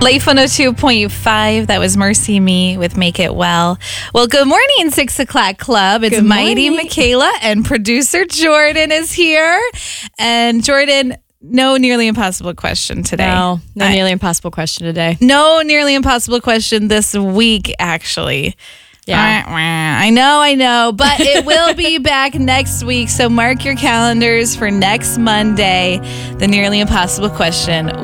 Life 102.5. That was Mercy Me with Make It Well. Well, good morning, 6 o'clock club. It's Good Mighty morning. Michaela and producer Jordan is here. And Jordan, no nearly impossible question today. No nearly impossible question today. No nearly impossible question this week, actually. Yeah. I know, but it will be back next week. So mark your calendars for next Monday. The nearly impossible question